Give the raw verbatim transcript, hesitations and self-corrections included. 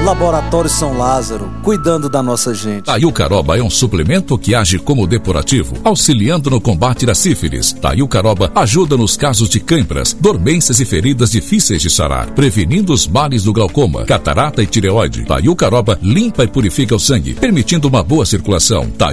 Laboratório São Lázaro, cuidando da nossa gente. Taiucaroba é um suplemento que age como depurativo, auxiliando no combate da sífilis. Taiucaroba ajuda nos casos de câimbras, dormências e feridas difíceis de sarar, prevenindo os males do glaucoma, catarata e tireoide. Taiucaroba limpa e purifica o sangue, permitindo uma boa circulação.